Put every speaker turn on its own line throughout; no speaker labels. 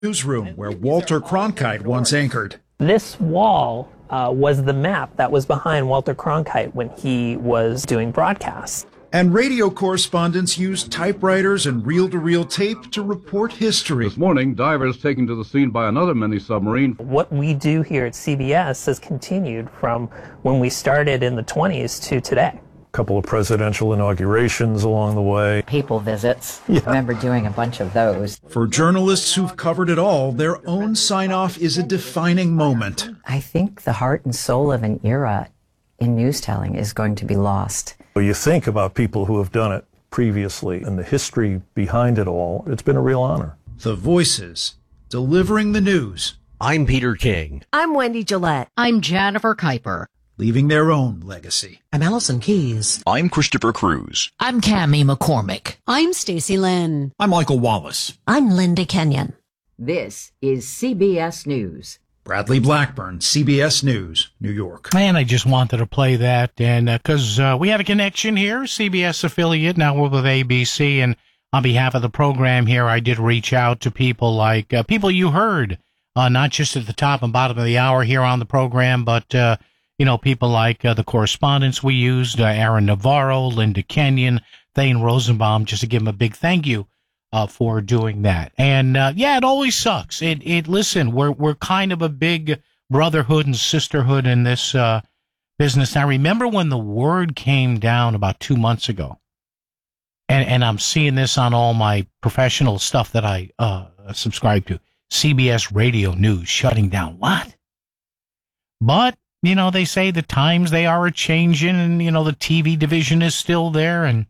Newsroom, where Walter Cronkite once anchored.
This wall was the map that was behind Walter Cronkite when he was doing broadcasts.
And radio correspondents used typewriters and reel-to-reel tape to report history.
This morning, divers taken to the scene by another mini-submarine.
What we do here at CBS has continued from when we started in the 20s to today.
A couple of presidential inaugurations along the way.
People visits. Yeah. I remember doing a bunch of those.
For journalists who've covered it all, their own sign-off is a defining moment.
I think the heart and soul of an era in news telling is going to be lost.
You think about people who have done it previously and the history behind it all, it's been a real honor.
The voices delivering the news.
I'm Peter King.
I'm Wendy Gillette.
I'm Jennifer Kuiper.
Leaving their own legacy.
I'm Allison Keyes.
I'm Christopher Cruz.
I'm Cammie McCormick.
I'm Stacey Lynn.
I'm Michael Wallace.
I'm Linda Kenyon.
This is CBS News.
Bradley Blackburn, CBS News, New York.
Man, I just wanted to play that, and because we have a connection here, CBS affiliate, now we're with ABC, and on behalf of the program here, I did reach out to people like people you heard, not just at the top and bottom of the hour here on the program, but people like the correspondents we used, Aaron Navarro, Linda Kenyon, Thane Rosenbaum, just to give them a big thank you. For doing that. And, it always sucks. Listen, we're kind of a big brotherhood and sisterhood in this, business. I remember when the word came down about 2 months ago, and I'm seeing this on all my professional stuff that I, subscribe to, CBS Radio News shutting down. What? But, they say the times they are a-changing and, the TV division is still there, and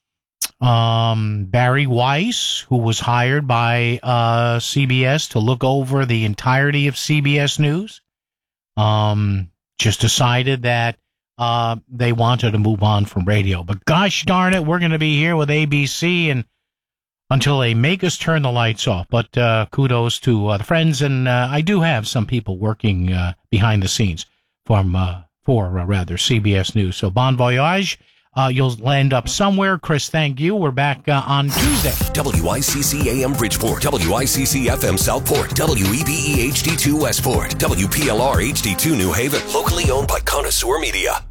Barry Weiss, who was hired by CBS to look over the entirety of CBS News, just decided that they wanted to move on from radio. But gosh darn it, we're going to be here with ABC and until they make us turn the lights off. But kudos to the friends, and I do have some people working behind the scenes for CBS News. So bon voyage. You'll land up somewhere. Chris, thank you. We're back on Tuesday.
WICC AM Bridgeport, WICC FM Southport, WEBE HD2 Westport, WPLR HD2 New Haven. Locally owned by Connoisseur Media.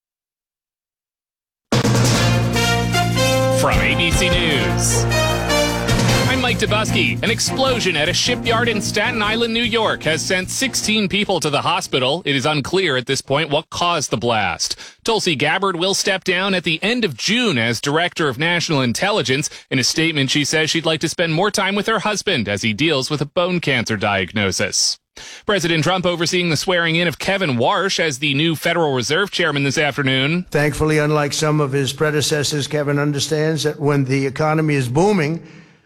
From ABC News, I'm Mike Dubusky. An explosion at a shipyard in Staten Island, New York, has sent 16 people to the hospital. It is unclear at this point what caused the blast. Tulsi Gabbard will step down at the end of June as Director of National Intelligence. In a statement, she says she'd like to spend more time with her husband as he deals with a bone cancer diagnosis. President Trump overseeing the swearing in of Kevin Warsh as the new Federal Reserve Chairman this afternoon.
Thankfully, unlike some of his predecessors, Kevin understands that when the economy is booming,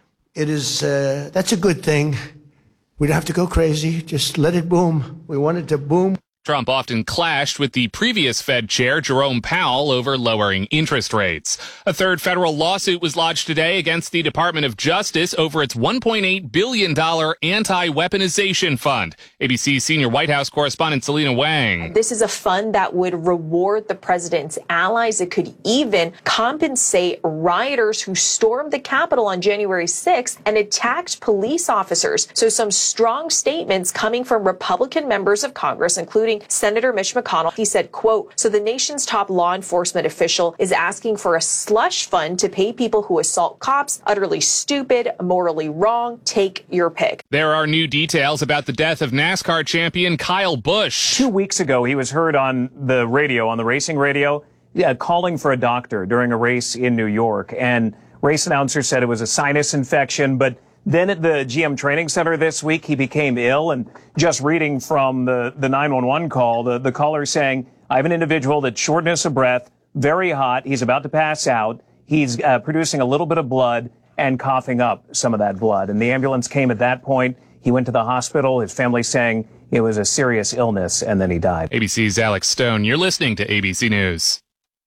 that's a good thing. We don't have to go crazy. Just let it boom. We want it to boom.
Trump often clashed with the previous Fed chair, Jerome Powell, over lowering interest rates. A third federal lawsuit was lodged today against the Department of Justice over its $1.8 billion anti-weaponization fund. ABC senior White House correspondent Selena Wang.
This is a fund that would reward the president's allies. It could even compensate rioters who stormed the Capitol on January 6th and attacked police officers. So some strong statements coming from Republican members of Congress, including Senator Mitch McConnell. He said, quote, "So the nation's top law enforcement official is asking for a slush fund to pay people who assault cops. Utterly stupid, morally wrong. Take your pick."
There are new details about the death of NASCAR champion Kyle Busch.
2 weeks ago, he was heard on the radio, on the racing radio, calling for a doctor during a race in New York. And race announcer said it was a sinus infection, but then at the GM Training Center this week, he became ill. And just reading from the 911 call, the caller saying, "I have an individual that's shortness of breath, very hot. He's about to pass out. He's producing a little bit of blood and coughing up some of that blood." And the ambulance came at that point. He went to the hospital, his family saying it was a serious illness, and then he died.
ABC's Alex Stone. You're listening to ABC News.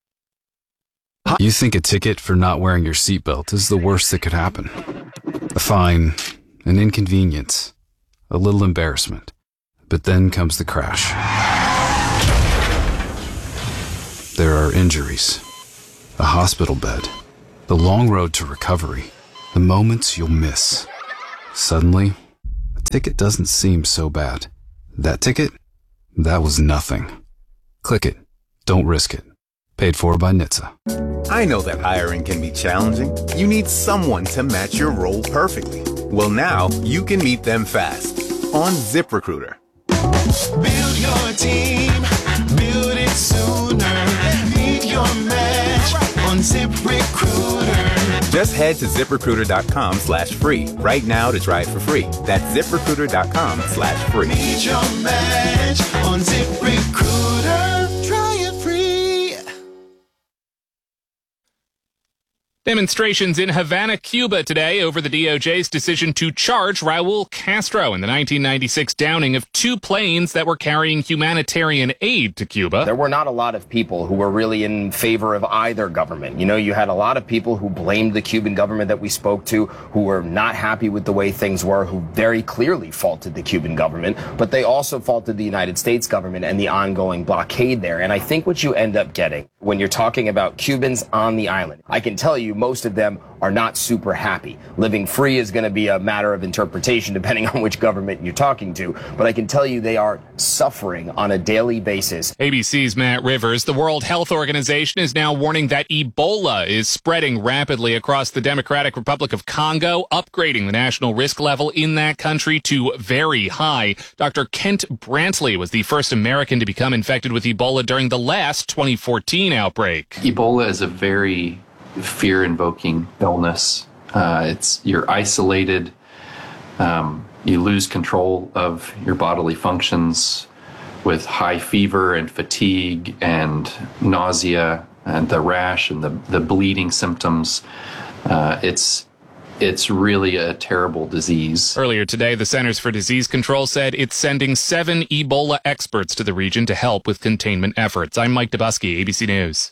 You think a ticket for not wearing your seatbelt is the worst that could happen. A fine, an inconvenience, a little embarrassment. But then comes the crash. There are injuries, a hospital bed, the long road to recovery, the moments you'll miss. Suddenly, A ticket doesn't seem so bad. That ticket? That was nothing. Click it. Don't risk it. Paid for by NHTSA.
I know that hiring can be challenging. You need someone to match your role perfectly. Well, now you can meet them fast on ZipRecruiter.
Build your team, build it sooner. Meet your match on ZipRecruiter.
Just head to ZipRecruiter.com/free right now to try it for free. That's ZipRecruiter.com/free.
Meet your match on ZipRecruiter. Try it free.
Demonstrations in Havana, Cuba today over the DOJ's decision to charge Raul Castro in the 1996 downing of 2 planes that were carrying humanitarian aid to Cuba.
There were not a lot of people who were really in favor of either government. You know, you had a lot of people who blamed the Cuban government that we spoke to, who were not happy with the way things were, who very clearly faulted the Cuban government, but they also faulted the United States government and the ongoing blockade there. And I think what you end up getting when you're talking about Cubans on the island, I can tell you most of them are not super happy. Living free is going to be a matter of interpretation depending on which government you're talking to, but I can tell you they are suffering on a daily basis.
ABC's Matt Rivers. The World Health Organization is now warning that Ebola is spreading rapidly across the Democratic Republic of Congo, upgrading the national risk level in that country to very high. Dr. Kent Brantley was the first American to become infected with Ebola during the last 2014 outbreak.
Ebola is a very fear-invoking illness. You're isolated. You lose control of your bodily functions with high fever and fatigue and nausea and the rash and the bleeding symptoms. It's really a terrible disease.
Earlier today, the Centers for Disease Control said it's sending 7 Ebola experts to the region to help with containment efforts. I'm Mike Dubusky, ABC News.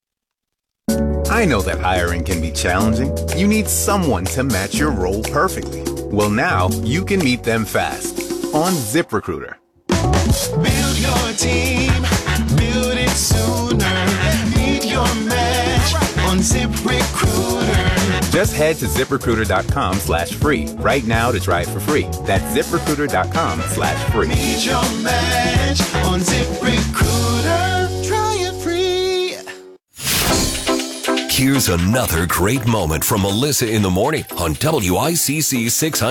I know that hiring can be challenging. You need someone to match your role perfectly. Well, now you can meet them fast on ZipRecruiter.
Build your team, build it sooner. Meet your match on ZipRecruiter.
Just head to ZipRecruiter.com/free right now to try it for free. That's ZipRecruiter.com/free.
Meet your match on ZipRecruiter. Try it free.
Here's another great moment from Melissa in the Morning on WICC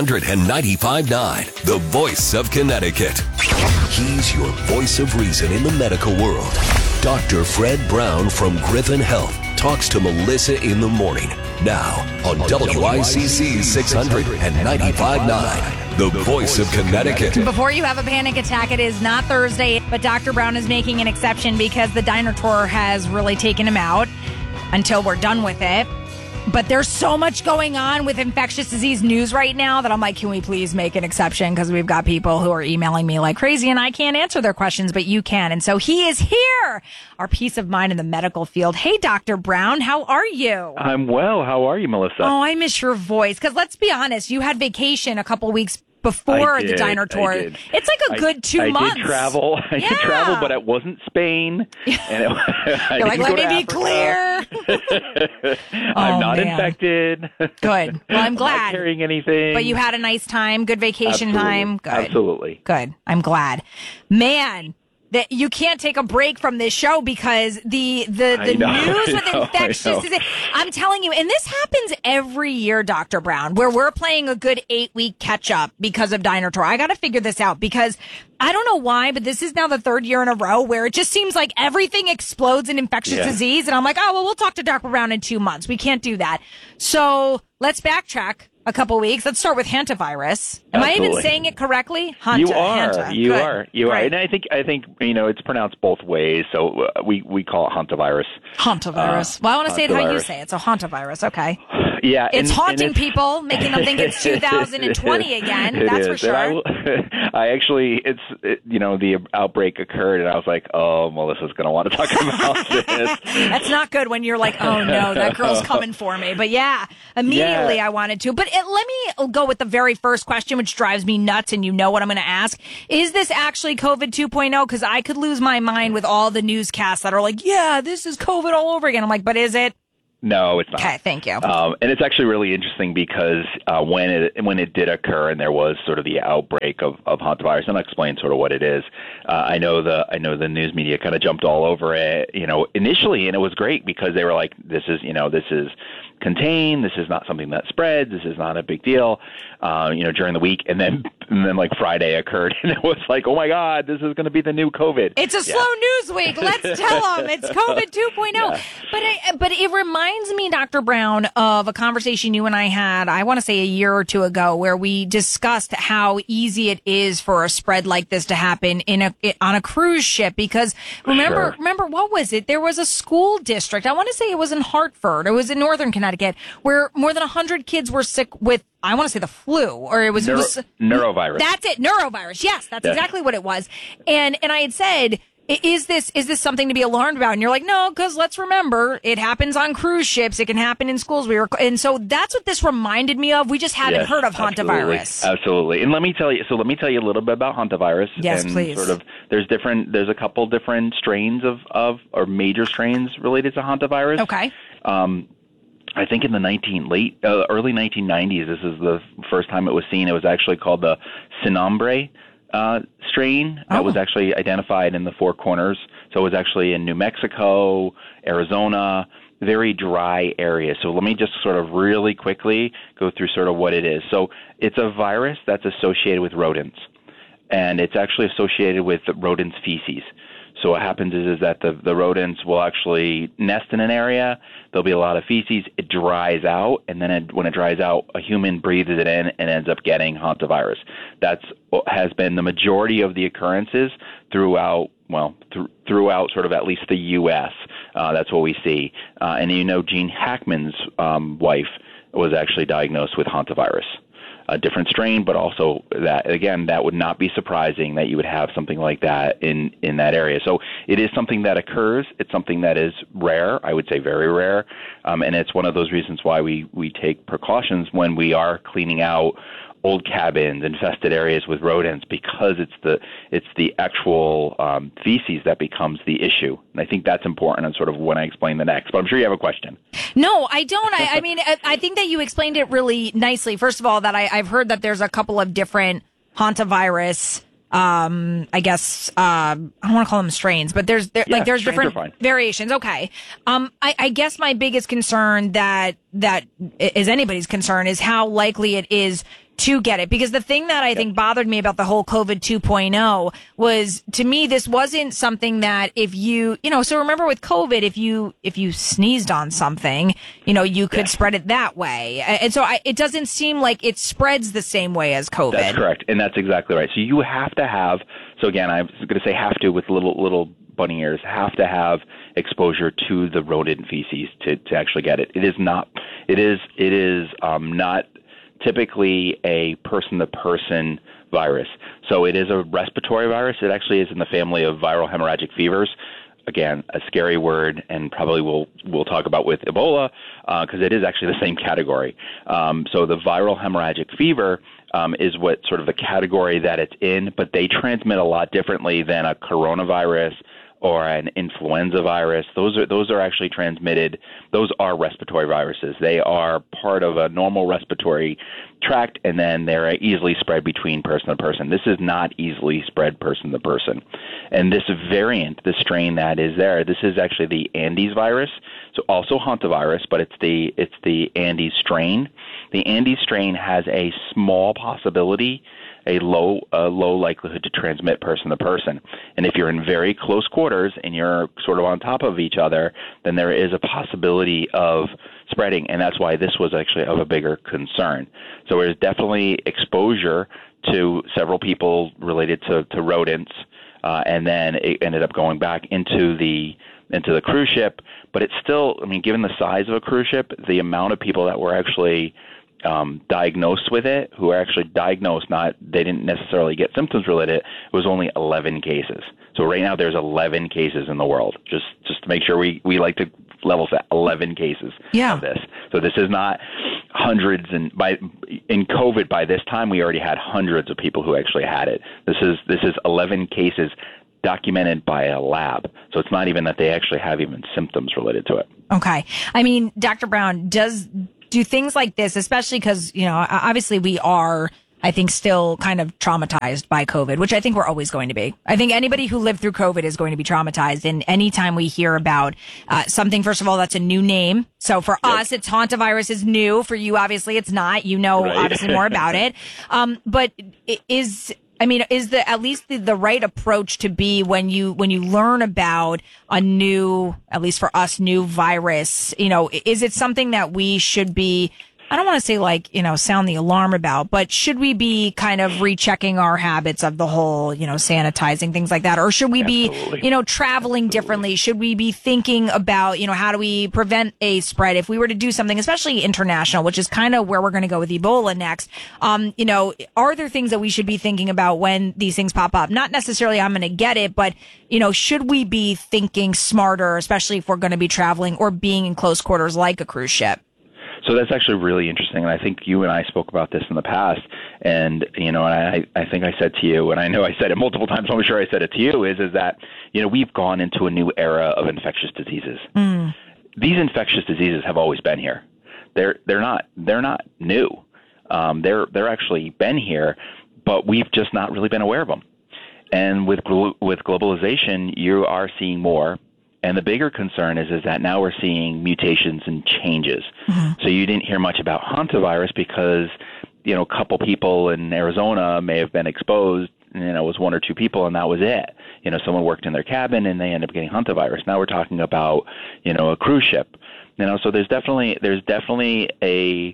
695.9, the voice of Connecticut. He's your voice of reason in the medical world. Dr. Fred Brown from Griffin Health talks to Melissa in the Morning. Now on WICC 695.9, the voice of Connecticut.
Before you have a panic attack, it is not Thursday, but Dr. Brown is making an exception because the diner tour has really taken him out until we're done with it. But there's so much going on with infectious disease news right now that I'm like, can we please make an exception? Because we've got people who are emailing me like crazy and I can't answer their questions, but you can. And so he is here, our peace of mind in the medical field. Hey, Dr. Brown, how are you?
I'm well. How are you, Melissa?
Oh, I miss your voice. Because let's be honest, you had vacation a couple weeks before the diner tour. It's like a good 2 months.
I did travel. I did travel, but it wasn't Spain. And
You're like, let me be clear.
I'm not infected.
Good. Well, I'm glad.
I'm not carrying anything.
But you had a nice time, good vacation time. Good.
Absolutely.
Good. I'm glad. Man, that you can't take a break from this show because the news with infectious disease. I'm telling you, and this happens every year, Dr. Brown, where we're playing a good 8-week catch up because of Diner Tour. I got to figure this out because I don't know why, but this is now the 3rd year in a row where it just seems like everything explodes in infectious disease. And I'm like, oh, well, we'll talk to Dr. Brown in 2 months. We can't do that. So let's backtrack a couple weeks. Let's start with hantavirus. Am I even saying it correctly?
You are. You are.
Right.
And I think it's pronounced both ways. So we call it hantavirus.
Hantavirus. Well, I want to say it how you say it. So hantavirus. Okay.
Yeah.
It's haunting people, making them think it's 2020 again. That's for sure.
I actually, the outbreak occurred, and I was like, oh, Melissa's going to want to talk about this.
That's not good when you're like, oh no, that girl's coming for me. But yeah, immediately I wanted to. But let me go with the very first question, which drives me nuts, and you know what I'm going to ask. Is this actually COVID 2.0? Because I could lose my mind with all the newscasts that are like, yeah, this is COVID all over again. I'm like, but is it?
No, it's not.
Okay, thank you.
And it's actually really interesting because when it did occur and there was sort of the outbreak of hantavirus, and I'll explain sort of what it is. I know the news media kind of jumped all over it, initially, and it was great because they were like, this is contained. This is not something that spreads. This is not a big deal, during the week. And then like Friday occurred and it was like, oh my God, this is going to be the new COVID.
It's a slow news week. Let's tell them it's COVID 2.0. Yeah. But it reminds me, Dr. Brown, of a conversation you and I had, I want to say a year or two ago, where we discussed how easy it is for a spread like this to happen on a cruise ship. Because remember, what was it? There was a school district. I want to say it was in Hartford. It was in Northern Connecticut, where more than 100 kids were sick with, I want to say the flu, or it was
neurovirus.
That's it, neurovirus. Yes, that's exactly what it was. And I had said, is this something to be alarmed about? And you're like, no, because let's remember, it happens on cruise ships. It can happen in schools. And so that's what this reminded me of. We just hadn't heard of hantavirus.
Absolutely. And let me tell you a little bit about hantavirus.
Yes,
and
please.
Sort of, there's a couple different strains or major strains related to hantavirus.
Okay.
I think in the early 1990s, this is the first time it was seen. It was actually called the Sinombre strain that was actually identified in the Four Corners. So it was actually in New Mexico, Arizona, very dry areas. So let me just sort of really quickly go through sort of what it is. So it's a virus that's associated with rodents, and it's actually associated with rodents' feces. So what happens is that the rodents will actually nest in an area. There'll be a lot of feces. It dries out, and then when it dries out, a human breathes it in and ends up getting hantavirus. That's has been the majority of the occurrences throughout sort of at least the U.S. That's what we see. And Gene Hackman's wife was actually diagnosed with hantavirus. A different strain, but also that would not be surprising that you would have something like that in that area. So it is something that occurs. It's something that is rare, I would say very rare, and it's one of those reasons why we take precautions when we are cleaning out old cabins, infested areas with rodents, because it's the actual feces that becomes the issue. And I think that's important on sort of when I explain the next. But I'm sure you have a question.
No, I don't. I mean, I think that you explained it really nicely. First of all, that I've heard that there's a couple of different hantavirus, I guess, I don't want to call them strains, but there's different variations. Okay. I guess my biggest concern that is anybody's concern is how likely it is to get it. Because the thing that I think bothered me about the whole COVID 2.0 was, to me, this wasn't something that so remember with COVID, if you sneezed on something, you could spread it that way. And so it doesn't seem like it spreads the same way as COVID.
That's correct. And that's exactly right. So you have to have, so again, I'm going to say have to with little bunny ears, have to have exposure to the rodent feces to actually get it. It is not typically a person-to-person virus. So it is a respiratory virus. It actually is in the family of viral hemorrhagic fevers. Again, a scary word, and probably we'll talk about with Ebola, because it is actually the same category. So the viral hemorrhagic fever is what sort of the category that it's in, but they transmit a lot differently than a coronavirus or an influenza virus. Those are actually transmitted. Those are respiratory viruses. They are part of a normal respiratory tract, and then they're easily spread between person to person. This is not easily spread person to person. And this variant, the strain that is there, this is actually the Andes virus. So also hantavirus, but it's the Andes strain. The Andes strain has a small possibility, a low likelihood to transmit person to person. And if you're in very close quarters and you're sort of on top of each other, then there is a possibility of spreading, and that's why this was actually of a bigger concern. So there's definitely exposure to several people related to rodents, and then it ended up going back into the cruise ship. But it's still, given the size of a cruise ship, the amount of people that were actually diagnosed with it, who are actually diagnosed, they didn't necessarily get symptoms related, it was only 11 cases. So right now there's 11 cases in the world. Just to make sure we like to level set 11 cases of this. So this is not hundreds, and in COVID by this time we already had hundreds of people who actually had it. This is 11 cases documented by a lab. So it's not even that they actually have even symptoms related to it.
Okay. I mean, Dr. Brown, do things like this, especially because, obviously we are, I think, still kind of traumatized by COVID, which I think we're always going to be. I think anybody who lived through COVID is going to be traumatized. And anytime we hear about something, first of all, that's a new name. So for us, it's hantavirus is new. For you, obviously, it's not. Obviously more about it. But is at least the right approach to be when you learn about a new, at least for us, new virus, is it something that we should be, I don't want to say sound the alarm about, but should we be kind of rechecking our habits of the whole, sanitizing, things like that? Or should we be, traveling differently? Should we be thinking about, how do we prevent a spread? If we were to do something, especially international, which is kind of where we're going to go with Ebola next, are there things that we should be thinking about when these things pop up? Not necessarily I'm going to get it, but, should we be thinking smarter, especially if we're going to be traveling or being in close quarters like a cruise ship?
So that's actually really interesting, and I think you and I spoke about this in the past, and I think I said to you, and I know I said it multiple times, so I'm sure I said it to you, is that we've gone into a new era of infectious diseases. These infectious diseases have always been here. They're not new. They're actually been here, but we've just not really been aware of them. And with globalization, you are seeing more. And the bigger concern is that now we're seeing mutations and changes. So you didn't hear much about hantavirus because, a couple people in Arizona may have been exposed, it was one or two people and that was it. Someone worked in their cabin and they ended up getting hantavirus. Now we're talking about, a cruise ship. So there's definitely a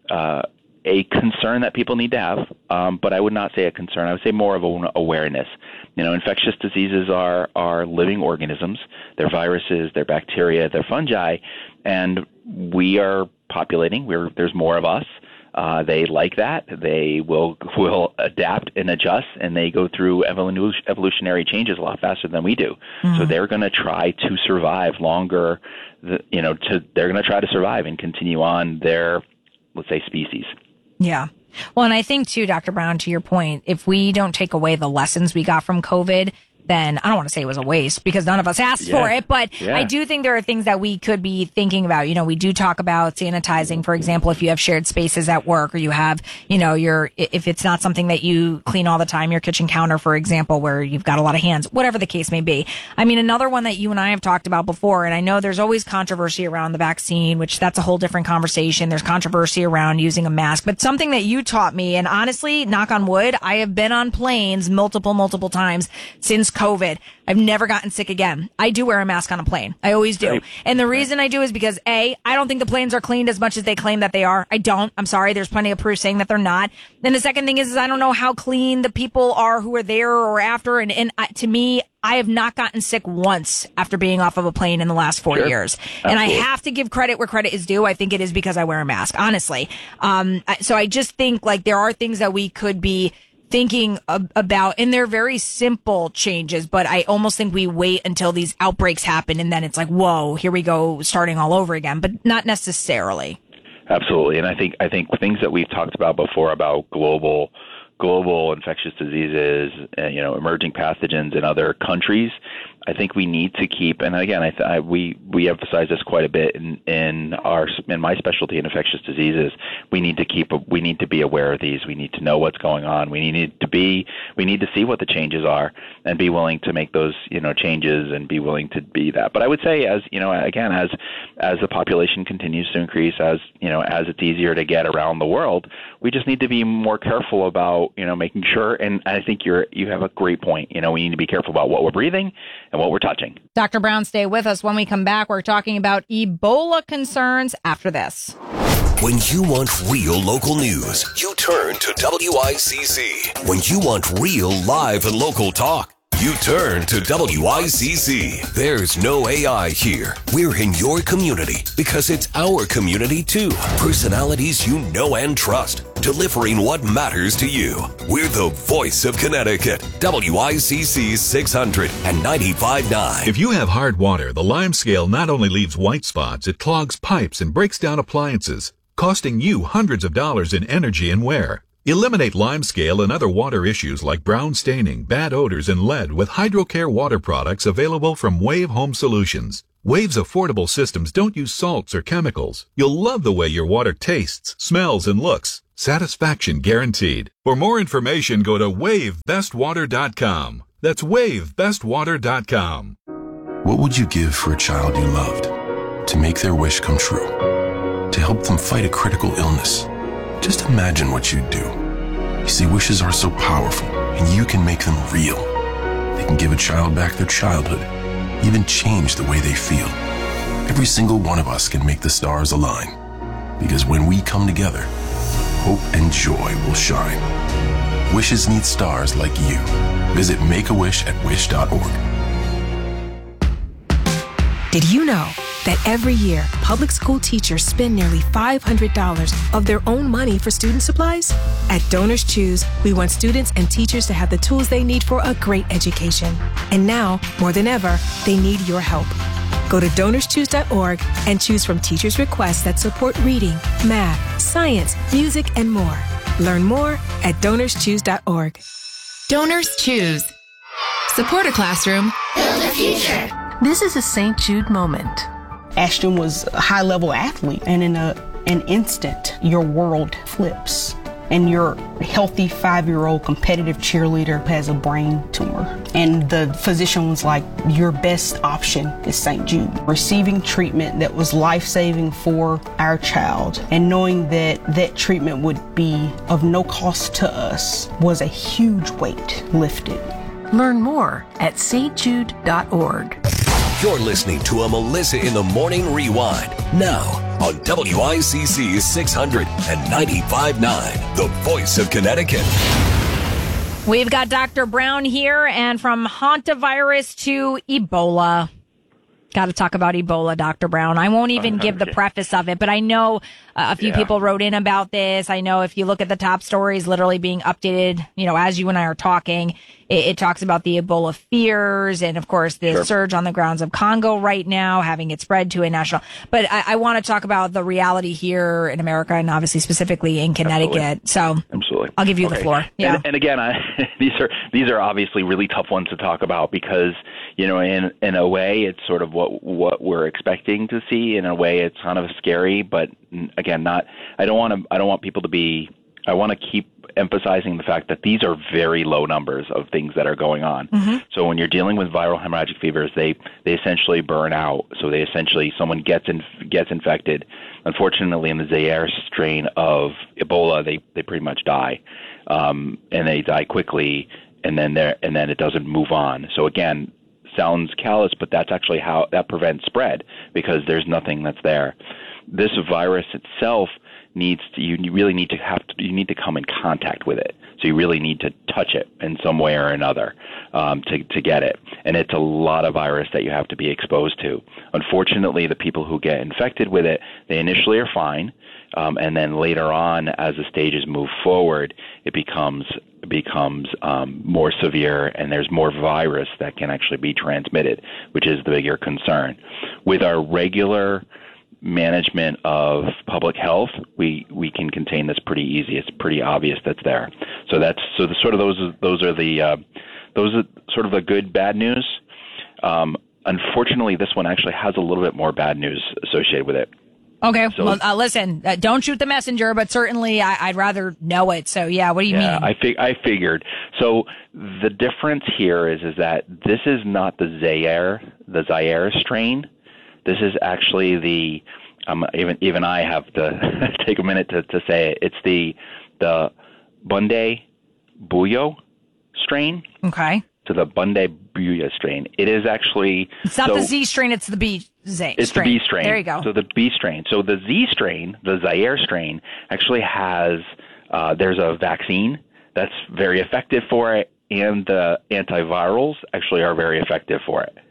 concern that people need to have, but I would not say a concern. I would say more of an awareness. Infectious diseases are living organisms. They're viruses, they're bacteria, they're fungi, and we are populating. There's more of us. They like that. They will adapt and adjust, and they go through evolutionary changes a lot faster than we do. So they're going to try to survive longer. They're going to try to survive and continue on their, let's say, species.
Yeah. Well, and I think too, Dr. Brown, to your point, if we don't take away the lessons we got from COVID, then I don't want to say it was a waste because none of us asked for it, but I do think there are things that we could be thinking about. We do talk about sanitizing, for example, if you have shared spaces at work or you have, if it's not something that you clean all the time, your kitchen counter, for example, where you've got a lot of hands, whatever the case may be. I mean, another one that you and I have talked about before, and I know there's always controversy around the vaccine, which that's a whole different conversation. There's controversy around using a mask, but something that you taught me, and honestly, knock on wood, I have been on planes multiple times since COVID. I've never gotten sick again. I do wear a mask on a plane. I always do. Right. And the reason I do is because I don't think the planes are cleaned as much as they claim that they are. I don't. I'm sorry. There's plenty of proof saying that they're not. Then the second thing is I don't know how clean the people are who are there or after. And to me, I have not gotten sick once after being off of a plane in the last 4 years. Absolutely. And I have to give credit where credit is due. I think it is because I wear a mask, honestly. So I just think there are things that we could be thinking about, and they're very simple changes, but I almost think we wait until these outbreaks happen and then it's like, whoa, here we go, starting all over again, but not necessarily.
Absolutely. And I think things that we've talked about before about global infectious diseases, emerging pathogens in other countries, I think we need to keep, and again, we emphasize this quite a bit in my specialty in infectious diseases. We need to be aware of these. We need to know what's going on. We need to see what the changes are and be willing to make those, changes and be willing to be that. But I would say as the population continues to increase, as it's easier to get around the world, we just need to be more careful about, making sure, and I think you have a great point. We need to be careful about what we're breathing and what we're touching.
Dr. Brown, stay with us. When we come back, we're talking about Ebola concerns after this.
When you want real local news, you turn to WICC. When you want real live and local talk, you turn to WICC. There's no AI here. We're in your community because it's our community too. Personalities you know and trust, delivering what matters to you. We're the voice of Connecticut. WICC 600 and 95.9.
If you have hard water, the Lime Scale not only leaves white spots, it clogs pipes and breaks down appliances, costing you hundreds of dollars in energy and wear. Eliminate Lime Scale and other water issues like brown staining, bad odors, and lead with HydroCare water products available from Wave Home Solutions. Wave's affordable systems don't use salts or chemicals. You'll love the way your water tastes, smells, and looks. Satisfaction guaranteed. For more information, go to wavebestwater.com. That's wavebestwater.com.
What would you give for a child you loved? To make their wish come true? To help them fight a critical illness? Just imagine what you'd do. You see, wishes are so powerful, and you can make them real. They can give a child back their childhood, even change the way they feel. Every single one of us can make the stars align. Because when we come together, hope and joy will shine. Wishes need stars like you. Visit Make-A-Wish at wish.org.
Did you know that every year, public school teachers spend nearly $500 of their own money for student supplies? At Donors Choose, we want students and teachers to have the tools they need for a great education. And now, more than ever, they need your help. Go to DonorsChoose.org and choose from teachers' requests that support reading, math, science, music, and more. Learn more at DonorsChoose.org.
Donors Choose. Support a classroom. Build a future.
This is a St. Jude moment.
Ashton was a high-level athlete, and in an instant, your world flips. And your healthy 5-year-old competitive cheerleader has a brain tumor. And the physician was like, your best option is St. Jude. Receiving treatment that was life-saving for our child and knowing that that treatment would be of no cost to us was a huge weight lifted.
Learn more at stjude.org.
You're listening to a Melissa in the Morning Rewind. Now on WICC 600 and 95.9, the voice of Connecticut.
We've got Dr. Brown here, and from hantavirus to Ebola. Got to talk about Ebola, Dr. Brown. I won't even give the preface of it, but I know a few people wrote in about this. I know if you look at the top stories literally being updated, as you and I are talking, it talks about the Ebola fears and, of course, the surge on the grounds of Congo right now, having it spread to a national. But I want to talk about the reality here in America and obviously specifically in Connecticut.
Absolutely.
I'll give you the floor. Yeah.
And again, these are obviously really tough ones to talk about because, in a way, it's sort of what we're expecting to see. In a way, it's kind of scary, but again, I don't want people to be. I want to keep emphasizing the fact that these are very low numbers of things that are going on. Mm-hmm. So when you're dealing with viral hemorrhagic fevers, they essentially burn out. So someone gets infected. Unfortunately, in the Zaire strain of Ebola, they pretty much die, and they die quickly, and then it doesn't move on. So again, sounds callous, but that's actually how that prevents spread because there's nothing that's there. This virus itself you need to come in contact with it. So you really need to touch it in some way or another to get it. And it's a lot of virus that you have to be exposed to. Unfortunately, the people who get infected with it, they initially are fine. And then later on, as the stages move forward, it becomes more severe, and there's more virus that can actually be transmitted, which is the bigger concern. With our regular management of public health, we can contain this pretty easy. It's pretty obvious that's there. So those are sort of the good bad news. Unfortunately, this one actually has a little bit more bad news associated with it.
Okay. So, well, listen, don't shoot the messenger, but certainly I'd rather know it. So, yeah, what do you mean?
I figured. So the difference here is that this is not the Zaire strain. This is actually even I have to take a minute to say it. It's the Bundibugyo strain.
Okay.
To the Bundibugyo strain. It is actually...
It's not the Z strain, it's the B strain.
It's the B strain.
There you go.
So the B strain. So the Z strain, the Zaire strain, actually has... there's a vaccine that's very effective for it, and the antivirals actually are very effective for it.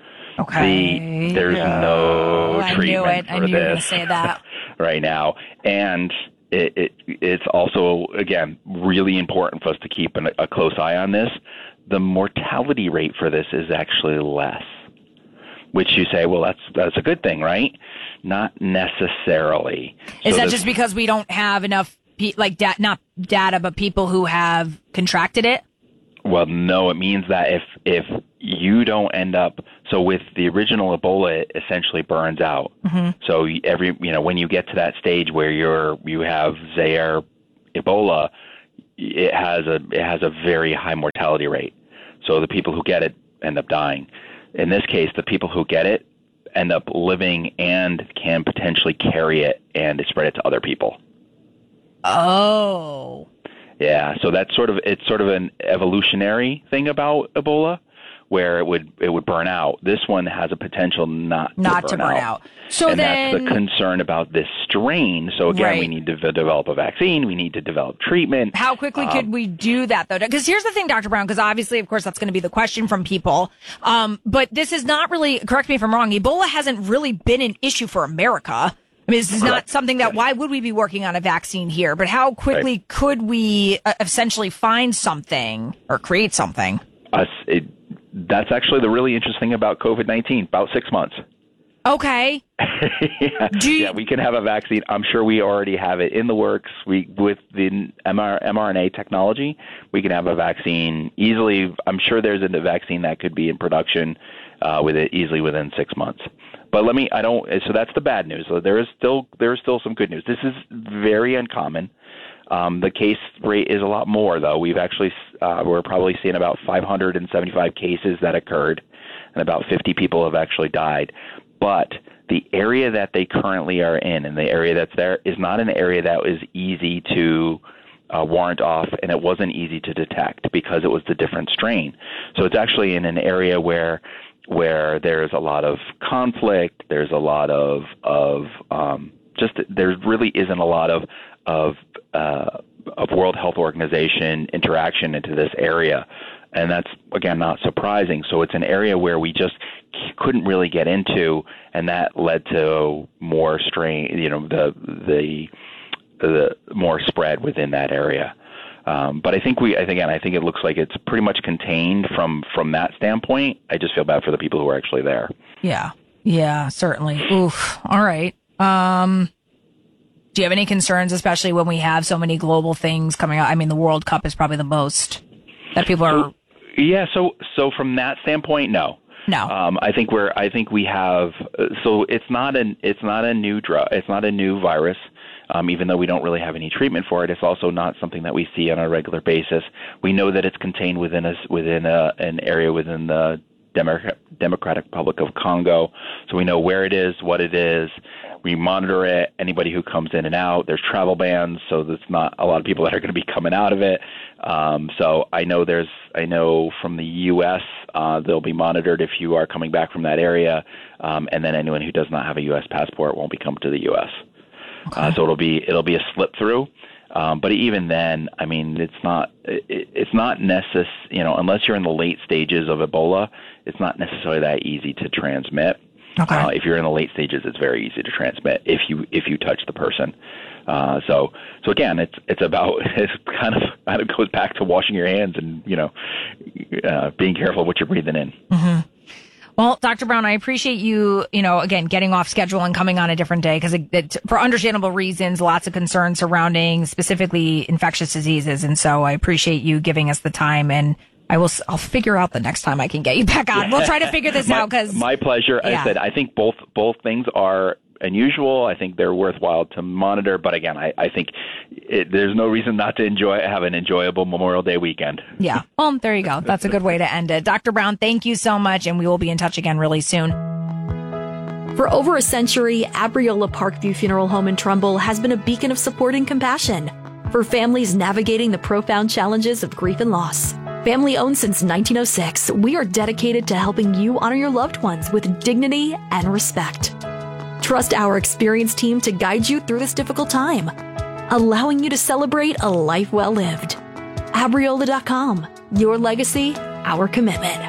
Okay.
There's no treatment for
I knew you were going to
this
say that.
right now. And it's also, again, really important for us to keep a close eye on this. The mortality rate for this is actually less, which you say, well, that's a good thing, right? Not necessarily.
Is that just because we don't have enough, not data, but people who have contracted it?
Well, no, it means that if you don't end up So with the original Ebola, it essentially burns out. So when you get to that stage where you have Zaire Ebola, it has a very high mortality rate. So the people who get it end up dying. In this case, the people who get it end up living and can potentially carry it and spread it to other people.
Oh.
Yeah, so it's sort of an evolutionary thing about Ebola, where it would burn out. This one has a potential not to burn out.
So
that's the concern about this strain. So again, we need to develop a vaccine. We need to develop treatment.
How quickly could we do that, though? Because here's the thing, Dr. Brown, because obviously, of course, that's going to be the question from people. But this is not really, correct me if I'm wrong, Ebola hasn't really been an issue for America. I mean, this is not something that, why would we be working on a vaccine here? But how quickly could we essentially find something or create something?
That's actually the really interesting thing about COVID-19, about 6 months.
Okay.
We can have a vaccine. I'm sure we already have it in the works. With the mRNA technology, we can have a vaccine easily. I'm sure there's a vaccine that could be in production easily within 6 months. But so that's the bad news. So there is still some good news. This is very uncommon. The case rate is a lot more, though. We've actually we're probably seeing about 575 cases that occurred, and about 50 people have actually died. But the area that they currently are in, and the area that's there, is not an area that was easy to warrant off, and it wasn't easy to detect because it was the different strain. So it's actually in an area where there's a lot of conflict. There's a lot of there really isn't a lot of World Health Organization interaction into this area. And that's, again, not surprising. So it's an area where we just couldn't really get into, and that led to more strain, the more spread within that area. But I think it looks like it's pretty much contained from that standpoint. I just feel bad for the people who are actually there.
Yeah, certainly. Oof. All right. Do you have any concerns, especially when we have so many global things coming out? I mean, the World Cup is probably the most that people are.
Yeah. So from that standpoint, no. I think we have. So it's not a new drug. It's not a new virus. Even though we don't really have any treatment for it, it's also not something that we see on a regular basis. We know that it's contained within an area within the Democratic Republic of Congo. So we know where it is, what it is. We monitor it. Anybody who comes in and out, there's travel bans, so there's not a lot of people that are going to be coming out of it. So I know from the U.S. They'll be monitored if you are coming back from that area, and then anyone who does not have a U.S. passport won't be coming to the U.S. Okay. So it'll be a slip through. But even then, I mean, it's not necessary, unless you're in the late stages of Ebola, it's not necessarily that easy to transmit. Okay. If you're in the late stages, it's very easy to transmit if you touch the person. So again, it kind of goes back to washing your hands and, being careful what you're breathing in.
Mm-hmm. Well, Dr. Brown, I appreciate you, again, getting off schedule and coming on a different day because for understandable reasons, lots of concerns surrounding specifically infectious diseases. And so I appreciate you giving us the time, and I'll figure out the next time I can get you back on. We'll try to figure this out because
my pleasure. Yeah. I said, I think both things are unusual. I think they're worthwhile to monitor. But again, I think there's no reason not to have an enjoyable Memorial Day weekend.
Yeah. Well, there you go. That's a good way to end it. Dr. Brown, thank you so much. And we will be in touch again really soon.
For over a century, Abriola Parkview Funeral Home in Trumbull has been a beacon of support and compassion for families navigating the profound challenges of grief and loss. Family owned since 1906, we are dedicated to helping you honor your loved ones with dignity and respect. Trust our experienced team to guide you through this difficult time, allowing you to celebrate a life well lived. Abriola.com. Your legacy, our commitment.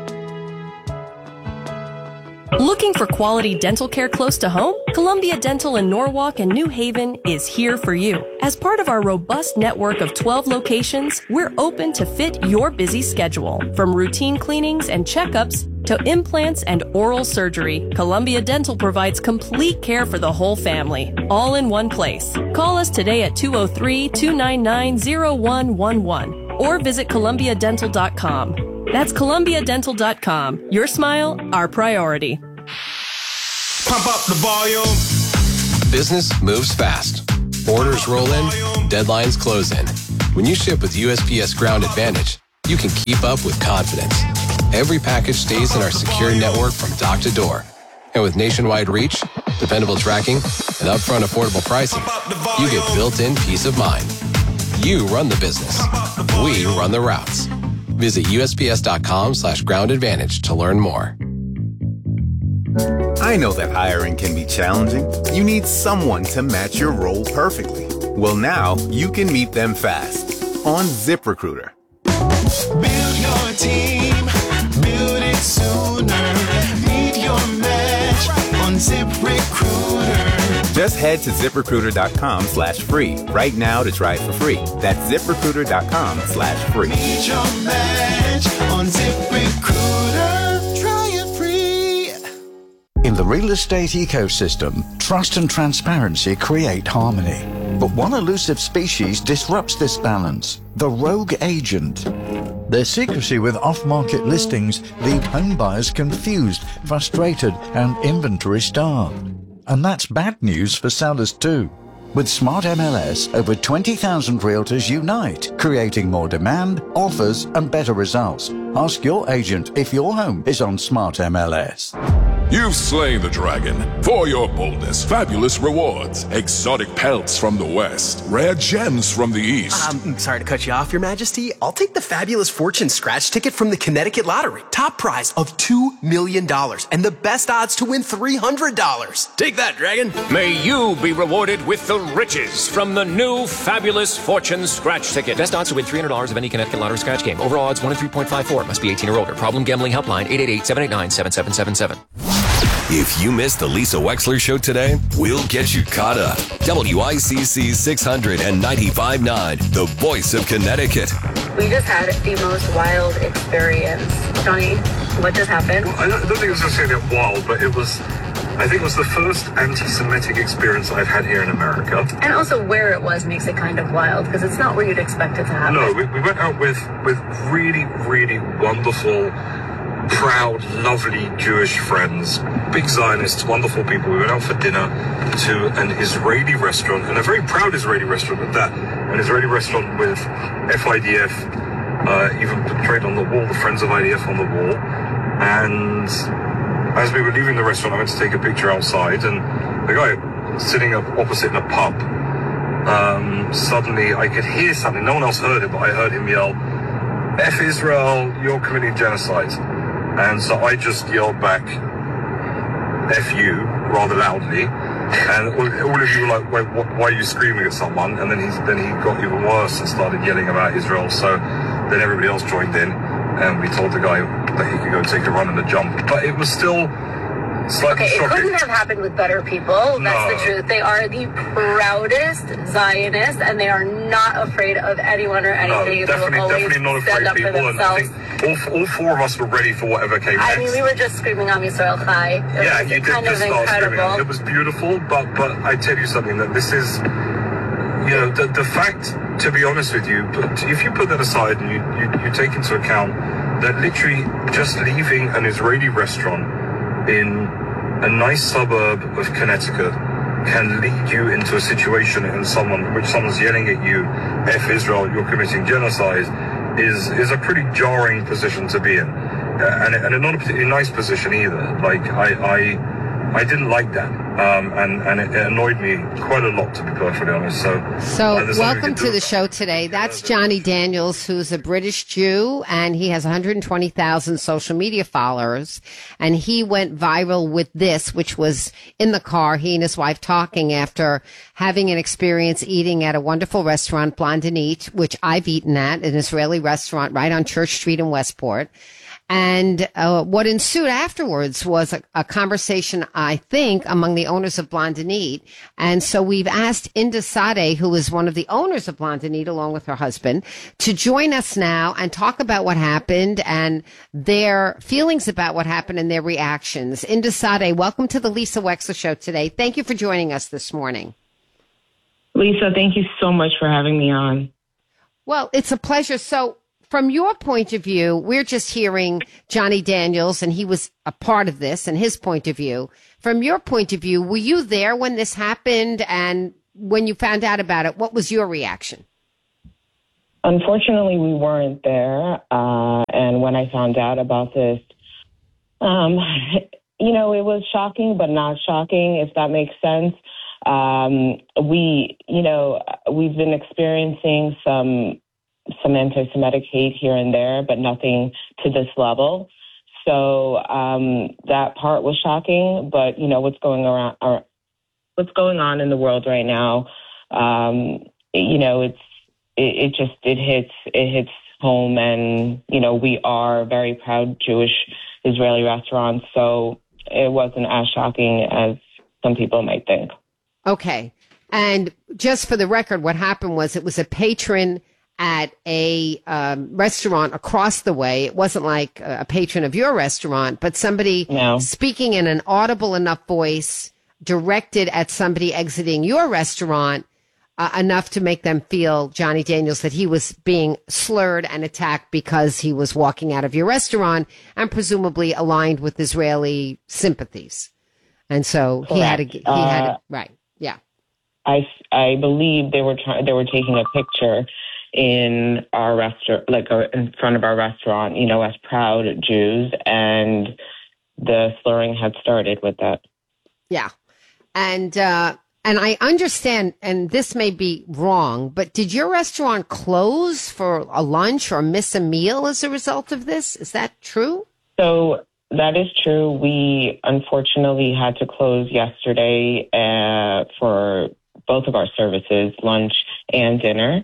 Looking for quality dental care close to home? Columbia Dental in Norwalk and New Haven is here for you. As part of our robust network of 12 locations, we're open to fit your busy schedule. From routine cleanings and checkups to implants and oral surgery, Columbia Dental provides complete care for the whole family, all in one place. Call us today at 203-299-0111 or visit columbiadental.com. That's ColumbiaDental.com. Your smile, our priority.
Pump up the volume.
Business moves fast. Orders roll in, deadlines close in. When you ship with USPS Ground Advantage, you can keep up with confidence. Every package stays in our secure network from dock to door. And with nationwide reach, dependable tracking, and upfront affordable pricing, you get built-in peace of mind. You run the business. We run the routes. Visit USPS.com/Ground Advantage to learn more.
I know that hiring can be challenging. You need someone to match your role perfectly. Well, now you can meet them fast on ZipRecruiter.
Build your team. Build it sooner. Meet your match on ZipRecruiter.
Just head to ZipRecruiter.com/free right now to try it for free. That's ZipRecruiter.com/free.
Meet your match on ZipRecruiter. Try it free.
In the real estate ecosystem, trust and transparency create harmony. But one elusive species disrupts this balance: the rogue agent. Their secrecy with off-market listings leave home buyers confused, frustrated, and inventory-starved. And that's bad news for sellers too. With Smart MLS, over 20,000 realtors unite, creating more demand, offers, and better results. Ask your agent if your home is on Smart MLS.
You've slain the dragon. For your boldness, fabulous rewards. Exotic pelts from the west. Rare gems from the east.
I'm sorry to cut you off, Your Majesty. I'll take the Fabulous Fortune scratch ticket from the Connecticut Lottery. Top prize of $2 million and the best odds to win $300. Take that, dragon.
May you be rewarded with the riches from the new Fabulous Fortune scratch ticket.
Best odds to win $300 of any Connecticut Lottery scratch game. Overall odds 1 in 3.54. Must be 18 or older. Problem gambling helpline 888-789-7777.
If you missed the Lisa Wexler Show today, we'll get you caught up. WICC 695.9, the voice of Connecticut.
We just had the most wild experience. Johnny, what just happened?
Well, I don't think it was necessarily wild, but I think it was the first anti-Semitic experience I've had here in America.
And also where it was makes it kind of wild, because it's not where you'd expect it to happen.
No, we went out with really, really wonderful, proud, lovely Jewish friends, big Zionists, wonderful people. We went out for dinner to an Israeli restaurant, and a very proud Israeli restaurant at that. An Israeli restaurant with FIDF, even portrayed on the wall, the Friends of IDF on the wall. And as we were leaving the restaurant, I went to take a picture outside, and the guy sitting up opposite in a pub, suddenly I could hear something. No one else heard it, but I heard him yell, "F Israel, you're committing genocide." And so I just yelled back, "F you," rather loudly. And all of you were like, "Wait, why are you screaming at someone?" And then he got even worse and started yelling about Israel. So then everybody else joined in, and we told the guy that he could go take a run and a jump. But it was still slightly shocking.
It couldn't have happened with better people. That's the truth. They are the proudest Zionists, and they are not afraid of anyone or anything.
No, definitely not afraid of people. And I think all four of us were ready for whatever came next.
I mean, we were just screaming Am Yisrael Chai.
Yeah, you did
kind
just
of
start
incredible.
screaming. It was beautiful, but I tell you something, that this is, the fact, to be honest with you, if you put that aside and you take into account that literally just leaving an Israeli restaurant in a nice suburb of Connecticut can lead you into a situation in someone's yelling at you, "F Israel, you're committing genocide," is a pretty jarring position to be in, and not a particularly nice position either. Like I didn't like that, and it annoyed me quite a lot, to be perfectly honest.
So welcome to the show today. That's Johnny Daniels, who's a British Jew, and he has 120,000 social media followers. And he went viral with this, which was in the car, he and his wife talking after having an experience eating at a wonderful restaurant, Blondinite, which I've eaten at, an Israeli restaurant right on Church Street in Westport. And what ensued afterwards was a conversation, I think, among the owners of Blondinite. And so we've asked Inda Sadeh, who is one of the owners of Blondinite, along with her husband, to join us now and talk about what happened and their feelings about what happened and their reactions. Inda Sadeh, welcome to the Lisa Wexler Show today. Thank you for joining us this morning.
Lisa, thank you so much for having me on.
Well, it's a pleasure. So, from your point of view, we're just hearing Johnny Daniels, and he was a part of this, and his point of view. From your point of view, were you there when this happened? And when you found out about it, what was your reaction?
Unfortunately, we weren't there. And when I found out about this, you know, it was shocking, but not shocking, if that makes sense. We've been experiencing some anti-Semitic hate here and there, but nothing to this level. So that part was shocking. But you know what's going on in the world right now. You know, it hits home, and you know we are very proud Jewish Israeli restaurants. So it wasn't as shocking as some people might think.
Okay. And just for the record, what happened was it was a patron at a restaurant across the way. It wasn't like a patron of your restaurant, but somebody speaking in an audible enough voice directed at somebody exiting your restaurant enough to make them feel, Johnny Daniels, that he was being slurred and attacked because he was walking out of your restaurant and presumably aligned with Israeli sympathies. And so he had to, right. Yeah.
I believe they were taking a picture in our restaurant, like in front of our restaurant, you know, as proud Jews, and the slurring had started with that.
Yeah. And I understand, and this may be wrong, but did your restaurant close for a lunch or miss a meal as a result of this? Is that true?
So that is true. We unfortunately had to close yesterday for both of our services, lunch and dinner.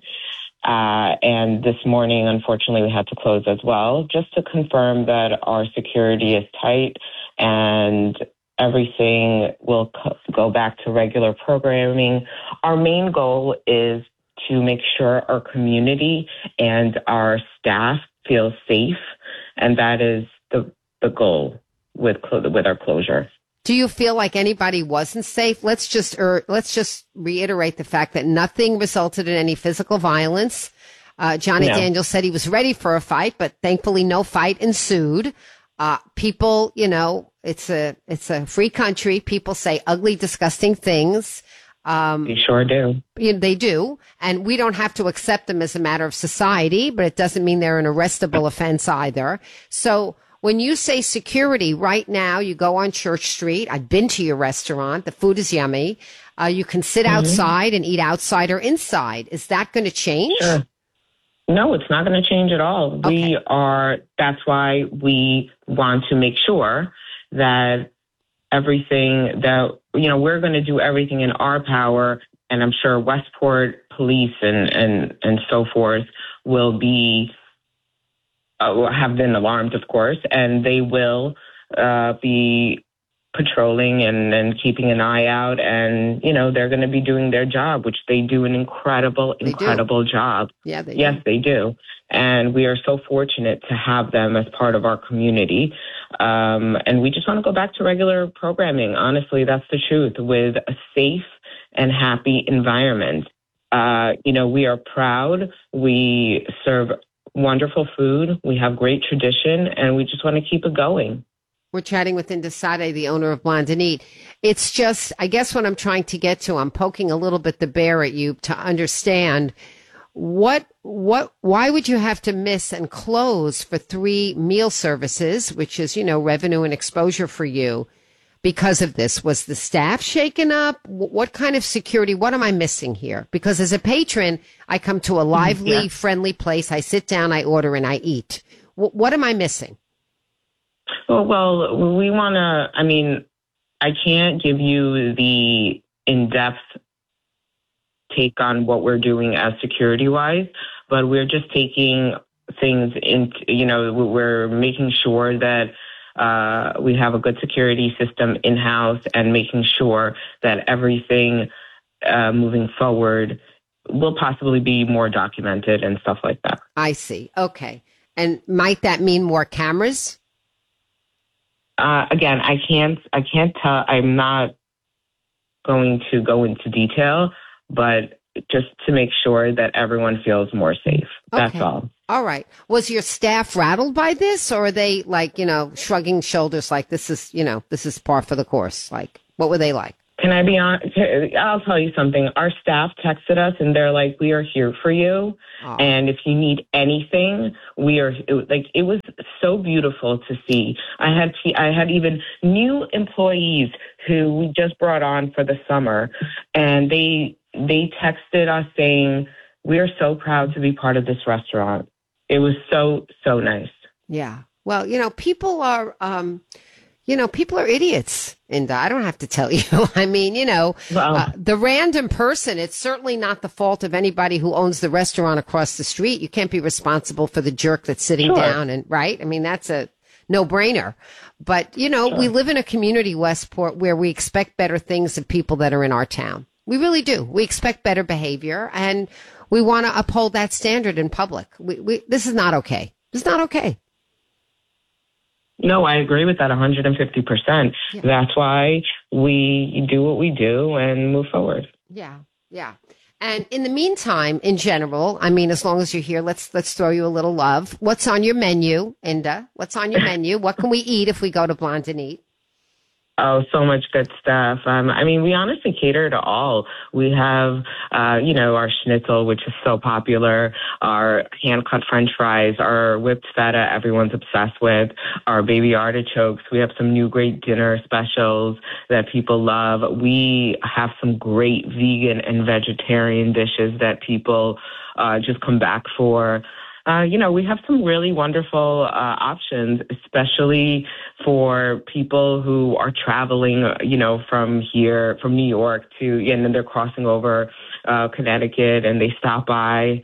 And this morning, unfortunately, we had to close as well, just to confirm that our security is tight and everything will go back to regular programming. Our main goal is to make sure our community and our staff feel safe, and that is the goal with our closure.
Do you feel like anybody wasn't safe? Let's just reiterate the fact that nothing resulted in any physical violence. Johnny Daniels said he was ready for a fight, but thankfully no fight ensued. People, you know, it's a free country. People say ugly, disgusting things.
They sure do.
You know, they do. And we don't have to accept them as a matter of society, but it doesn't mean they're an arrestable offense either. So when you say security, right now you go on Church Street. I've been to your restaurant. The food is yummy. You can sit outside and eat outside or inside. Is that going to change?
Sure. No, it's not going to change at all. Okay. That's why we want to make sure that everything that, you know, we're going to do everything in our power. And I'm sure Westport police and so forth will be, have been alarmed, of course, and they will be patrolling and keeping an eye out. And, you know, they're going to be doing their job, which they do an incredible job.
Yeah, they
do. They do. And we are so fortunate to have them as part of our community. And we just want to go back to regular programming. Honestly, that's the truth, with a safe and happy environment. You know, we are proud. We serve wonderful food. We have great tradition, and we just want to keep it going.
We're chatting with Inda Sadeh, the owner of Blonde and Eat. It's just, I guess what I'm trying to get to, I'm poking a little bit the bear at you to understand why would you have to miss and close for 3 meal services, which is, you know, revenue and exposure for you because of this? Was the staff shaken up? What kind of security? What am I missing here? Because as a patron, I come to a lively, friendly place. I sit down, I order, and I eat. What am I missing?
Well, we want to, I mean, I can't give you the in-depth take on what we're doing as security-wise, but we're just taking things into, you know, we're making sure that we have a good security system in-house and making sure that everything moving forward will possibly be more documented and stuff like that.
I see. Okay. And might that mean more cameras?
Again, I can't tell. I'm not going to go into detail, but just to make sure that everyone feels more safe. That's all.
All right. Was your staff rattled by this, or are they like, shrugging shoulders like this is par for the course? Like, what were they like?
Can I be honest? I'll tell you something. Our staff texted us and they're like, we are here for you. Oh. And if you need anything, it was so beautiful to see. I had even new employees who we just brought on for the summer, and they texted us saying, we are so proud to be part of this restaurant. It was so, so nice.
Yeah. Well, people are, people are idiots. And I don't have to tell you. I mean, the random person, it's certainly not the fault of anybody who owns the restaurant across the street. You can't be responsible for the jerk that's sitting down and right. I mean, that's a no-brainer. But, we live in a community, Westport, where we expect better things of people that are in our town. We really do. We expect better behavior, and we want to uphold that standard in public. This is not okay. It's not okay.
No, I agree with that 150%. Yeah. That's why we do what we do and move forward.
Yeah, yeah. And in the meantime, in general, I mean, as long as you're here, let's throw you a little love. What's on your menu, Inda? What's on your menu? What can we eat if we go to Blonde and Eat?
Oh, so much good stuff. We honestly cater to all. We have, our schnitzel, which is so popular, our hand-cut French fries, our whipped feta everyone's obsessed with, our baby artichokes. We have some new great dinner specials that people love. We have some great vegan and vegetarian dishes that people just come back for. We have some really wonderful options, especially for people who are traveling, from New York and then they're crossing over Connecticut and they stop by.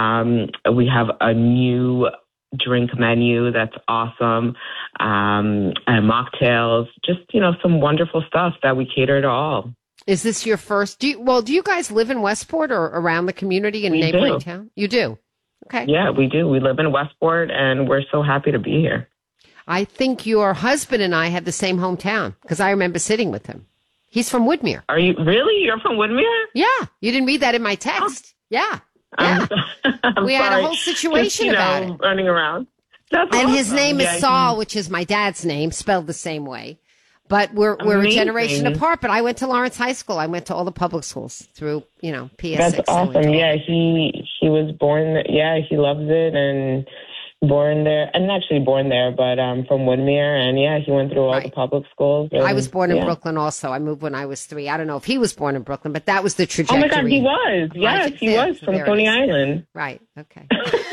We have a new drink menu that's awesome, and mocktails, just, some wonderful stuff that we cater to all.
Is this your first? Do you guys live in Westport or around the community in neighboring town? You do? Okay.
Yeah, we do. We live in Westport, and we're so happy to be here.
I think your husband and I have the same hometown because I remember sitting with him. He's from Woodmere.
Are you really? You're from Woodmere?
Yeah. You didn't read that in my text. Yeah. Yeah. We had a whole situation about it.
Running around. That's
and
awesome.
His name is Saul, which is my dad's name, spelled the same way. But we're a generation apart. But I went to Lawrence High School. I went to all the public schools through, PS6.
That's awesome. Yeah, he was born. Yeah, he loves it and born there. And not actually born there, but from Woodmere. And yeah, he went through all the public schools. And,
I was born in Brooklyn also. I moved when I was 3. I don't know if he was born in Brooklyn, but that was the trajectory.
Oh my God, he was. Yes, he was from Coney Island.
Right. Okay.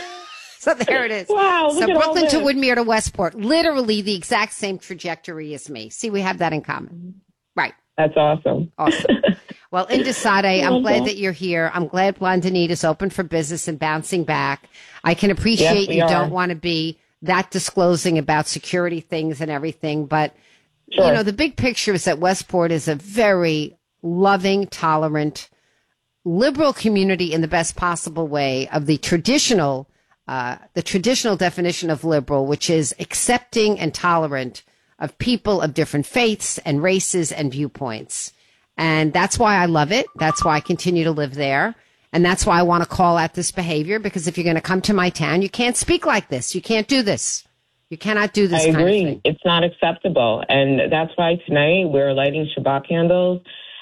So there it is.
Wow.
So Brooklyn to Woodmere to Westport. Literally the exact same trajectory as me. See, we have that in common. Right.
That's awesome.
Awesome. Well, Inda Sade, I'm glad that you're here. I'm glad Blonde and Eat is open for business and bouncing back. I can appreciate you don't want to be that disclosing about security things and everything. But, the big picture is that Westport is a very loving, tolerant, liberal community in the best possible way of the traditional definition of liberal, which is accepting and tolerant of people of different faiths and races and viewpoints. And that's why I love it. That's why I continue to live there. And that's why I want to call out this behavior, because if you're going to come to my town, you can't speak like this. You can't do this. You cannot do this.
I agree.
Kind of thing.
It's not acceptable. And that's why tonight we're lighting Shabbat candles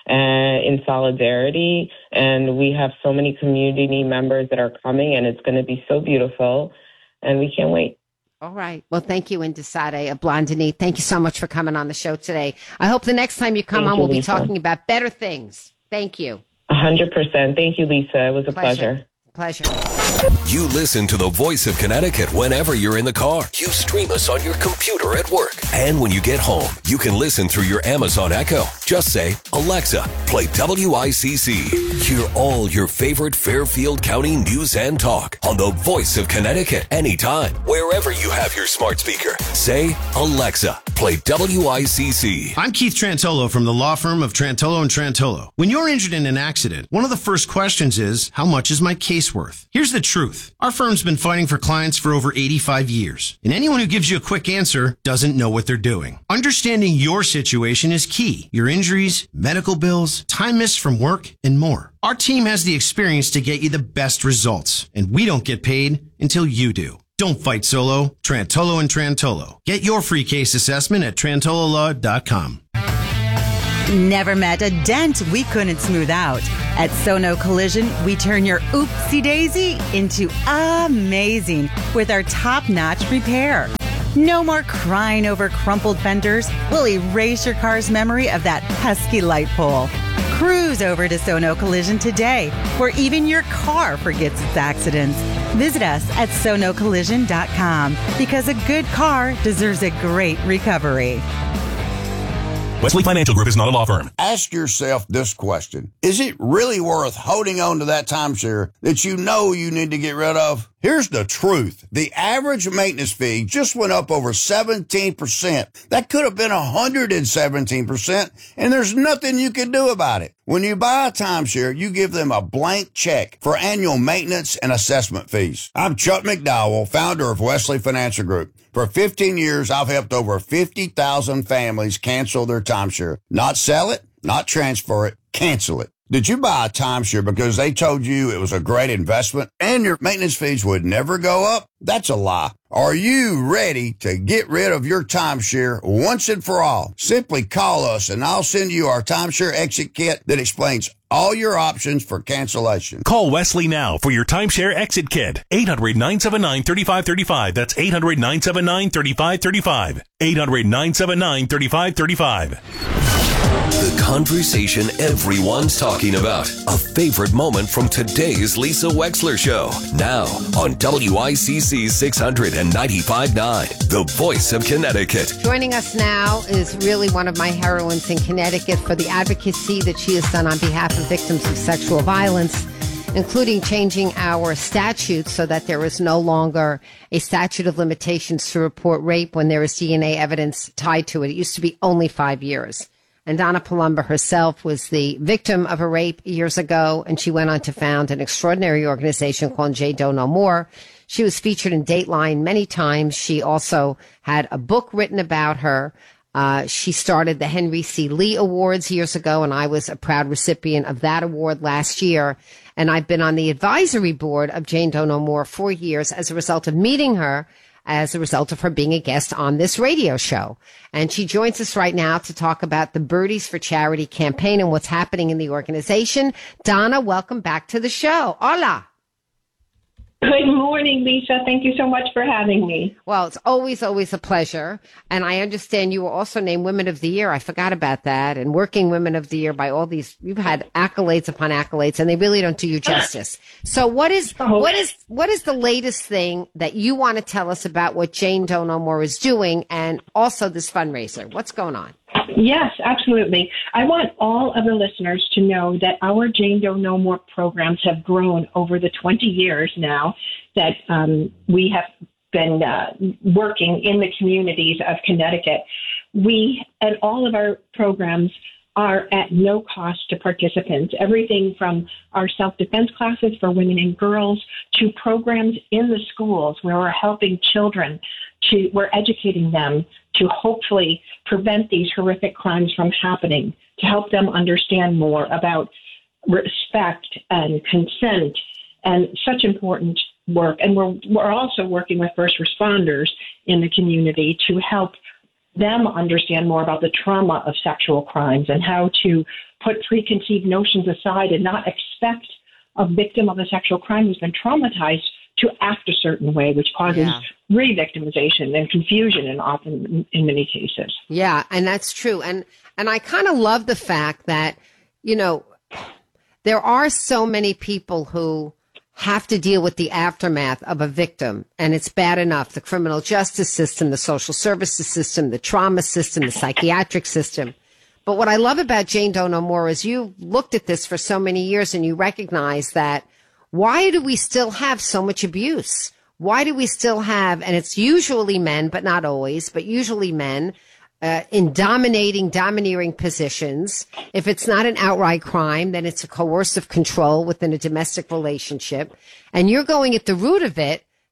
in solidarity. And we have so many community members that are coming, and it's going to be so beautiful. And we can't wait.
All right. Well, thank you, Inda Sade of Blonde and Eat. Thank you so much for coming on the show today. I hope the next time you come on, we'll be talking about better things. Thank you.
100%. Thank you, Lisa. It was a pleasure.
Pleasure.
You listen to the Voice of Connecticut whenever you're in the car. You stream us on your computer at work. And when you get home, you can listen through your Amazon Echo. Just say, Alexa, play WICC. Hear all your favorite Fairfield County news and talk on the Voice of Connecticut anytime, wherever you have your smart speaker. Say, Alexa, play WICC.
I'm Keith Trantolo from the law firm of Trantolo & Trantolo. When you're injured in an accident, one of the first questions is, how much is my case worth? Here's the truth. Our firm's been fighting for clients for over 85 years, and anyone who gives you a quick answer doesn't know what they're doing. Understanding your situation is key. Your injuries, medical bills, time missed from work, and more. Our team has the experience to get you the best results, and we don't get paid until you do. Don't fight solo. Trantolo and Trantolo. Get your free case assessment at trantololaw.com.
Never met a dent we couldn't smooth out. At Sono Collision, we turn your oopsie daisy into amazing with our top-notch repair. No more crying over crumpled fenders. We'll erase your car's memory of that pesky light pole. Cruise over to Sono Collision today, where even your car forgets its accidents. Visit us at sonocollision.com, because a good car deserves a great recovery.
Wesley Financial Group is not a law firm.
Ask yourself this question. Is it really worth holding on to that timeshare that you know you need to get rid of? Here's the truth. The average maintenance fee just went up over 17%. That could have been 117%, and there's nothing you can do about it. When you buy a timeshare, you give them a blank check for annual maintenance and assessment fees. I'm Chuck McDowell, founder of Wesley Financial Group. For 15 years, I've helped over 50,000 families cancel their timeshare. Not sell it, not transfer it, cancel it. Did you buy a timeshare because they told you it was a great investment and your maintenance fees would never go up? That's a lie. Are you ready to get rid of your timeshare once and for all? Simply call us and I'll send you our timeshare exit kit that explains all your options for cancellation.
Call Wesley now for your timeshare exit kit. 800-979-3535. That's 800-979-3535. 800-979-3535.
The conversation everyone's talking about. A favorite moment from today's Lisa Wexler Show. Now on WICC 695.9, the voice of Connecticut.
Joining us now is really one of my heroines in Connecticut for the advocacy that she has done on behalf of victims of sexual violence, including changing our statutes so that there is no longer a statute of limitations to report rape when there is DNA evidence tied to it. It used to be only 5 years. And Donna Palumbo herself was the victim of a rape years ago, and she went on to found an extraordinary organization called Jane Doe No More. She was featured in Dateline many times. She also had a book written about her. She started the Henry C. Lee Awards years ago, and I was a proud recipient of that award last year. And I've been on the advisory board of Jane Doe No More for years as a result of meeting her, as a result of her being a guest on this radio show. And she joins us right now to talk about the Birdies for Charity campaign and what's happening in the organization. Donna, welcome back to the show. Hola.
Good morning, Lisa. Thank you so much for having me.
Well, it's always a pleasure. And I understand you were also named Women of the Year. I forgot about that. And Working Women of the Year by all these, you've had accolades upon accolades, and they really don't do you justice. So what is the latest thing that you want to tell us about what Jane Doe No More is doing, and also this fundraiser? What's going on?
Yes, absolutely. I want all of the listeners to know that our Jane Doe No More programs have grown over the 20 years now that we have been working in the communities of Connecticut. We, and all of our programs, are at no cost to participants. Everything from our self-defense classes for women and girls to programs in the schools where we're helping children, we're educating them to hopefully prevent these horrific crimes from happening, to help them understand more about respect and consent and such important work. And we're also working with first responders in the community to help them understand more about the trauma of sexual crimes and how to put preconceived notions aside and not expect a victim of a sexual crime who's been traumatized to act a certain way, which causes re-victimization and confusion, and often in many cases.
Yeah, and that's true. And I kind of love the fact that, you know, there are so many people who have to deal with the aftermath of a victim, and it's bad enough. The criminal justice system, the social services system, the trauma system, the psychiatric system. But what I love about Jane Doe No More is you looked at this for so many years and you recognize that why do we still have so much abuse? Why do we still have, and it's usually men, but not always, but usually men, in domineering positions. If it's not an outright crime, then it's a coercive control within a domestic relationship. And you're going at the root of it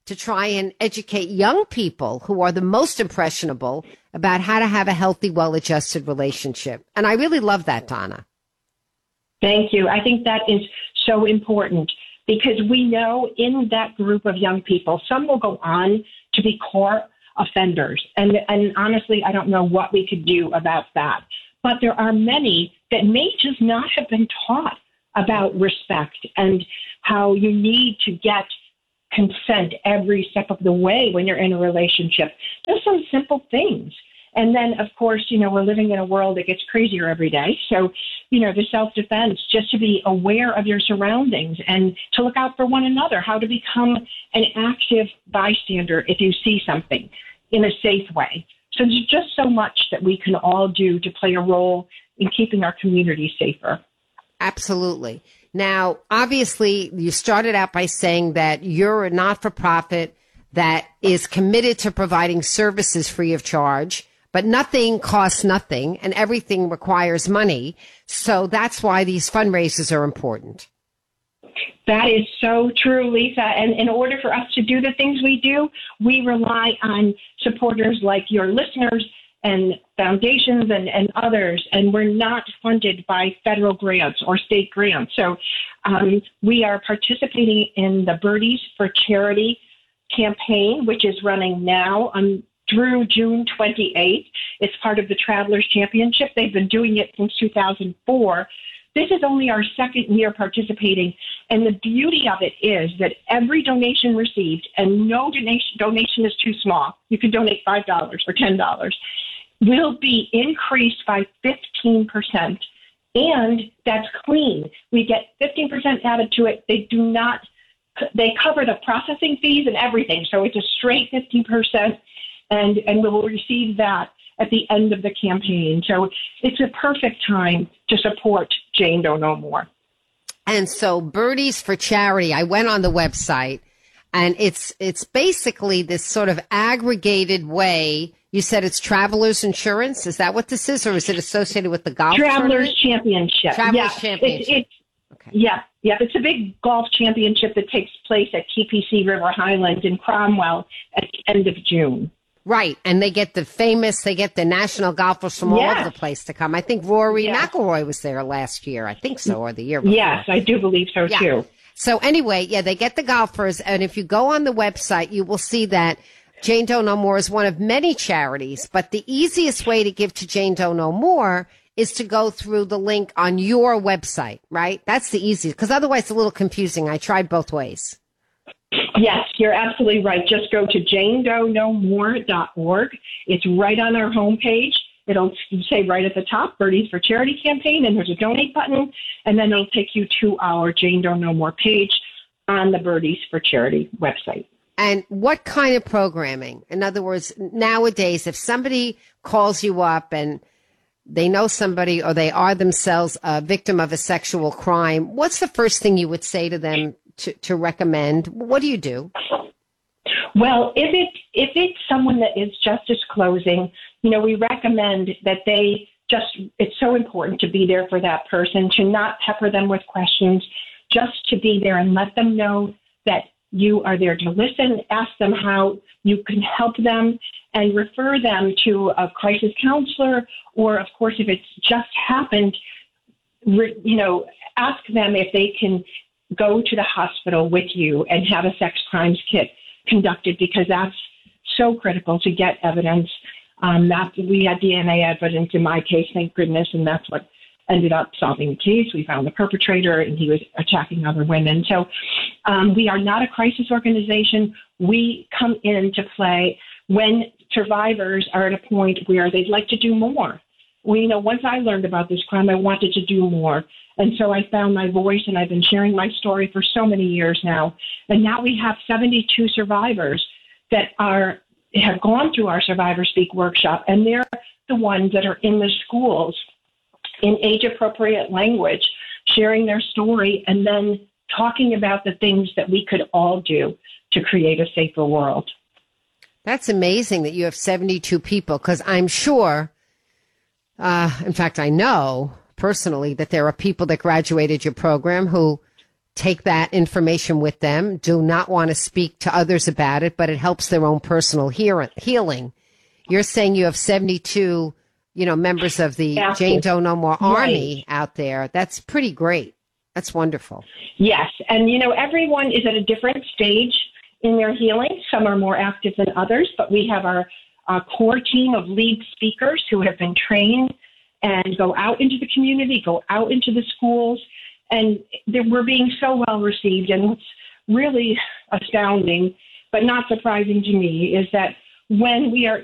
to try and educate young people who are the most impressionable about how to have a healthy, well-adjusted relationship. And I really love that, Donna.
Thank you. I think that is so important because we know in that group of young people, some will go on to be core offenders. And honestly, I don't know what we could do about that. But there are many that may just not have been taught about respect and how you need to get consent every step of the way when you're in a relationship. There's some simple things. And then, of course, we're living in a world that gets crazier every day. So, the self-defense, just to be aware of your surroundings and to look out for one another, how to become an active bystander if you see something in a safe way. So there's just so much that we can all do to play a role in keeping our community safer.
Absolutely. Now, obviously, you started out by saying that you're a not-for-profit that is committed to providing services free of charge, but nothing costs nothing and everything requires money. So that's why these fundraisers are important.
That is so true, Lisa. And in order for us to do the things we do, we rely on supporters like your listeners and foundations and others, and we're not funded by federal grants or state grants. So we are participating in the Birdies for Charity campaign, which is running now through June 28th. It's part of the Travelers Championship. They've been doing it since 2004. This is only our second year participating, and the beauty of it is that every donation received, and no donation is too small, you can donate $5 or $10, will be increased by 15%, and that's clean. We get 15% added to it. They cover the processing fees and everything, so it's a straight 15%, and we will receive that at the end of the campaign. So it's a perfect time to support Jane Doe No More.
And so Birdies for Charity, I went on the website, and it's basically this sort of aggregated way. You said it's Travelers Insurance. Is that what this is, or is it associated with the golf
Travelers Championship?
Travelers Championship.
Okay. Yeah. It's a big golf championship that takes place at TPC River Highlands in Cromwell at the end of June.
Right, and they get the national golfers from all over the place to come. I think Rory McIlroy was there last year. I think so, or the year before.
Yes, I do believe so, too.
So anyway, they get the golfers, and if you go on the website, you will see that Jane Doe No More is one of many charities, but the easiest way to give to Jane Doe No More is to go through the link on your website, right? That's the easiest, because otherwise it's a little confusing. I tried both ways.
Yes, you're absolutely right. Just go to janedoenomore.org. It's right on our homepage. It'll say right at the top, Birdies for Charity campaign, and there's a donate button, and then it'll take you to our Jane Doe No More page on the Birdies for Charity website.
And what kind of programming? In other words, nowadays, if somebody calls you up and they know somebody or they are themselves a victim of a sexual crime, what's the first thing you would say to them to recommend? What do you do?
Well, if it's someone that is just disclosing, we recommend that it's so important to be there for that person, to not pepper them with questions, just to be there and let them know that you are there to listen, ask them how you can help them, and refer them to a crisis counselor, or, of course, if it's just happened, ask them if they can go to the hospital with you and have a sex crimes kit conducted, because that's so critical to get evidence. We had DNA evidence in my case, thank goodness, and that's what ended up solving the case. We found the perpetrator, and he was attacking other women. So we are not a crisis organization. We come into play when survivors are at a point where they'd like to do more. Once I learned about this crime, I wanted to do more. And so I found my voice, and I've been sharing my story for so many years now. And now we have 72 survivors that have gone through our Survivor Speak workshop, and they're the ones that are in the schools in age-appropriate language, sharing their story, and then talking about the things that we could all do to create a safer world.
That's amazing that you have 72 people, because I'm sure, in fact, I know personally that there are people that graduated your program who take that information with them, do not want to speak to others about it, but it helps their own personal healing. You're saying you have 72, members of the Jane Doe No More Army out there. That's pretty great. That's wonderful.
Yes. And, everyone is at a different stage in their healing. Some are more active than others, but we have our core team of lead speakers who have been trained and go out into the community, go out into the schools, and we're being so well received. And what's really astounding, but not surprising to me, is that when we are